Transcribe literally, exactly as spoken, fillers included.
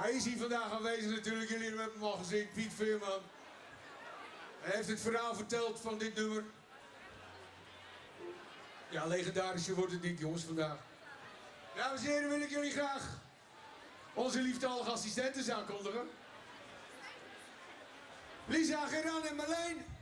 Hij is hier vandaag aanwezig natuurlijk, jullie hebben hem al gezien, Piet Veerman. Hij heeft het verhaal verteld van dit nummer. Ja, legendarischer wordt het niet, jongens, vandaag. Dames en heren, wil ik jullie graag onze lieftallige assistenten aankondigen. Lisa, Geran en Marleen.